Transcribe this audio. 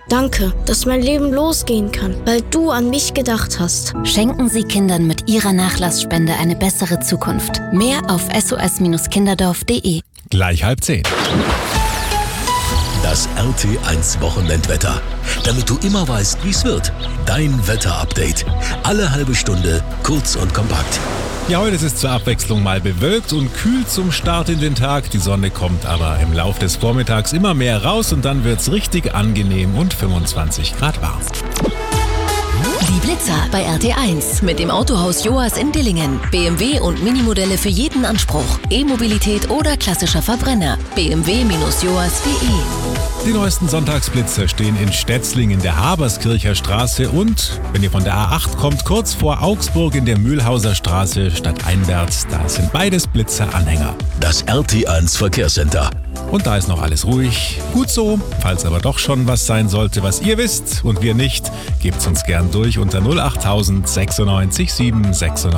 Danke, dass mein Leben losgehen kann, weil du an mich gedacht hast. Schenken Sie Kindern mit Ihrer Nachlassspende eine bessere Zukunft. Mehr auf sos-kinderdorf.de. Gleich 9:30. Das RT1 Wochenendwetter. Damit du immer weißt, wie es wird. Dein Wetterupdate. Alle halbe Stunde, kurz und kompakt. Ja, heute ist es zur Abwechslung mal bewölkt und kühl zum Start in den Tag. Die Sonne kommt aber im Laufe des Vormittags immer mehr raus und dann wird's richtig angenehm und 25 Grad warm. Die Blitzer bei RT1 mit dem Autohaus Joas in Dillingen. BMW und Minimodelle für jeden Anspruch. E-Mobilität oder klassischer Verbrenner. bmw-joas.de. Die neuesten Sonntagsblitzer stehen in Stetzling in der Haberskircher Straße und, wenn ihr von der A8 kommt, kurz vor Augsburg in der Mühlhauser Straße stadteinwärts. Da sind beides Blitzeranhänger. Das RT1 Verkehrscenter. Und da ist noch alles ruhig. Gut so. Falls aber doch schon was sein sollte, was ihr wisst und wir nicht, gebt's uns gern durch unter 08000 96 7 96.